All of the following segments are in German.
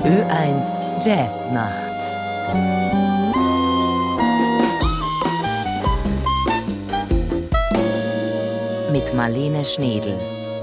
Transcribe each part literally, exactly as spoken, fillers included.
Ö eins Jazznacht. Mit Marlene Schnedl.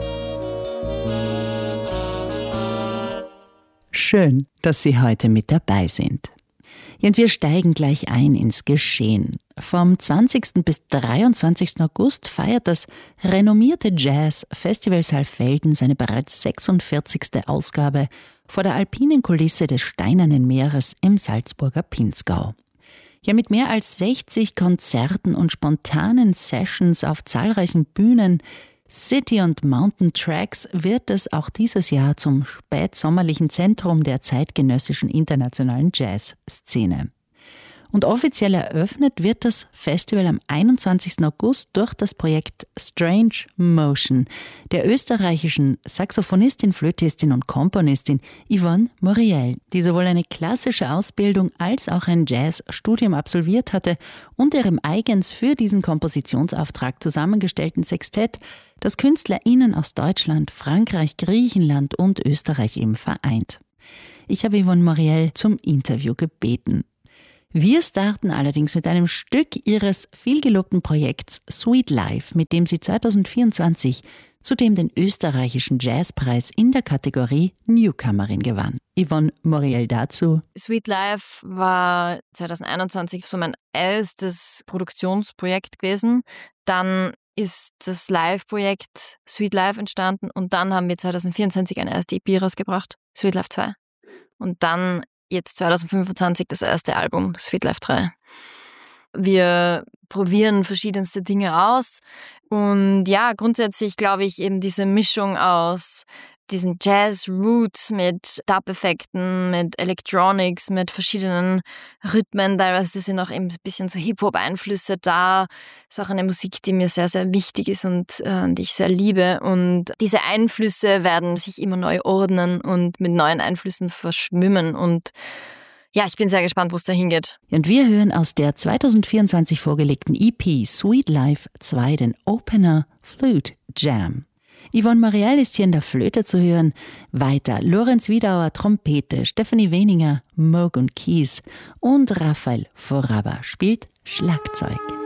Schön, dass Sie heute mit dabei sind. Und wir steigen gleich ein ins Geschehen. Vom zwanzigsten bis dreiundzwanzigsten August feiert das renommierte Jazz-Festival Saalfelden seine bereits sechsundvierzigste Ausgabe vor der alpinen Kulisse des Steinernen Meeres im Salzburger Pinzgau. Ja, mit mehr als sechzig Konzerten und spontanen Sessions auf zahlreichen Bühnen, City- und Mountain-Tracks wird es auch dieses Jahr zum spätsommerlichen Zentrum der zeitgenössischen internationalen Jazzszene. Und offiziell eröffnet wird das Festival am einundzwanzigsten August durch das Projekt Strange Motion der österreichischen Saxophonistin, Flötistin und Komponistin Yvonne Moriel, die sowohl eine klassische Ausbildung als auch ein Jazzstudium absolviert hatte und ihrem eigens für diesen Kompositionsauftrag zusammengestellten Sextett, das KünstlerInnen aus Deutschland, Frankreich, Griechenland und Österreich eben vereint. Ich habe Yvonne Moriel zum Interview gebeten. Wir starten allerdings mit einem Stück ihres vielgelobten Projekts Sweet Life, mit dem sie zweitausendvierundzwanzig zudem den österreichischen Jazzpreis in der Kategorie Newcomerin gewann. Yvonne Moriel dazu. Sweet Life war zweitausendeinundzwanzig so mein erstes Produktionsprojekt gewesen. Dann ist das Live-Projekt Sweet Life entstanden und dann haben wir zweitausendvierundzwanzig eine erste E P rausgebracht, Sweet Life zwei. Und dann jetzt zweitausendfünfundzwanzig das erste Album, Sweet Life drei. Wir probieren verschiedenste Dinge aus und ja, grundsätzlich glaube ich eben diese Mischung aus diesen Jazz-Roots mit Dub-Effekten, mit Electronics, mit verschiedenen Rhythmen, teilweise sind auch eben ein bisschen so Hip-Hop-Einflüsse da. Das ist auch eine Musik, die mir sehr, sehr wichtig ist und äh, die ich sehr liebe. Und diese Einflüsse werden sich immer neu ordnen und mit neuen Einflüssen verschwimmen. Und ja, ich bin sehr gespannt, wo es da hingeht. Und wir hören aus der zweitausendvierundzwanzig vorgelegten E P Sweet Life zwei den Opener Flute Jam. Yvonne Moriel ist hier in der Flöte zu hören. Weiter Lorenz Wiedauer Trompete, Stephanie Weninger Moog und Keys und Raphael Voraba spielt Schlagzeug.